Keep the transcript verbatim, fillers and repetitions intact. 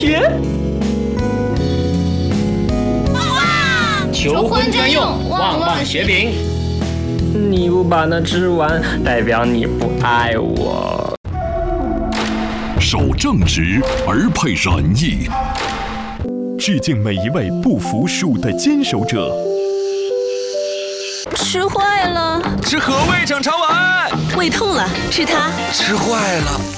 耶！ 求婚专用旺旺雪饼。 你不把它吃完，代表你不爱我。 守正直而配仁义，致敬每一位不服输的坚守者。 吃坏了， 吃和味整肠丸。 胃痛了，吃它。 吃坏了，